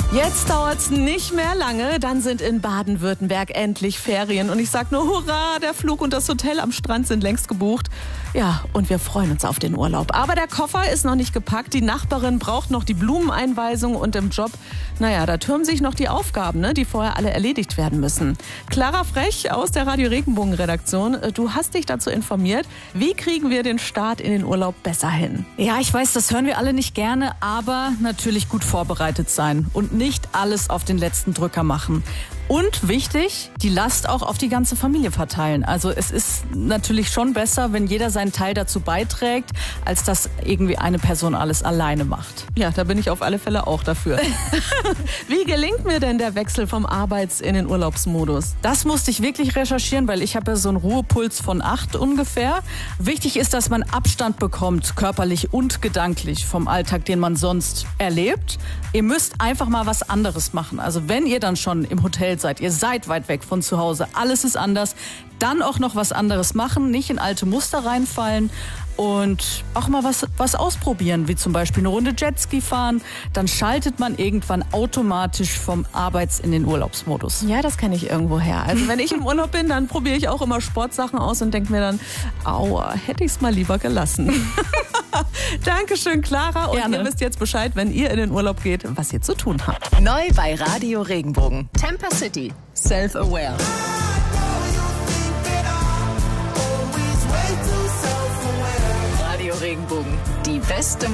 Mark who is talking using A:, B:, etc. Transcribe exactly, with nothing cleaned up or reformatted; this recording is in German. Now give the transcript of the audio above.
A: Jetzt dauert's nicht mehr lange, dann sind in Baden-Württemberg endlich Ferien. Und ich sag nur hurra, der Flug und das Hotel am Strand sind längst gebucht. Ja, und wir freuen uns auf den Urlaub. Aber der Koffer ist noch nicht gepackt, die Nachbarin braucht noch die Blumeneinweisung und im Job, naja, da türmen sich noch die Aufgaben, ne, die vorher alle erledigt werden müssen. Clara Frech aus der Radio Regenbogen-Redaktion, du hast dich dazu informiert. Wie kriegen wir den Start in den Urlaub besser hin?
B: Ja, ich weiß, das hören wir alle nicht gerne, aber natürlich gut vorbereitet sein und nicht alles auf den letzten Drücker machen. Und wichtig, die Last auch auf die ganze Familie verteilen. Also es ist natürlich schon besser, wenn jeder seinen Teil dazu beiträgt, als dass irgendwie eine Person alles alleine macht.
A: Ja, da bin ich auf alle Fälle auch dafür. Wie gelingt mir denn der Wechsel vom Arbeits- in den Urlaubsmodus?
B: Das musste ich wirklich recherchieren, weil ich habe ja so einen Ruhepuls von acht ungefähr. Wichtig ist, dass man Abstand bekommt, körperlich und gedanklich vom Alltag, den man sonst erlebt. Ihr müsst einfach mal was anderes machen. Also wenn ihr dann schon im Hotel seid, ihr seid weit weg von zu Hause, alles ist anders, dann auch noch was anderes machen, nicht in alte Muster reinfallen und auch mal was, was ausprobieren, wie zum Beispiel eine Runde Jetski fahren. Dann schaltet man irgendwann automatisch vom Arbeits- in den Urlaubsmodus.
A: Ja, das kenne ich irgendwo her. Also wenn ich im Urlaub bin, dann probiere ich auch immer Sportsachen aus und denke mir dann, aua, hätte ich es mal lieber gelassen. Dankeschön, Clara. Und
B: Gerne.
A: Ihr wisst jetzt Bescheid, wenn ihr in den Urlaub geht, was ihr zu tun habt.
C: Neu bei Radio Regenbogen. Temper City. Self-Aware. Radio Regenbogen. Die beste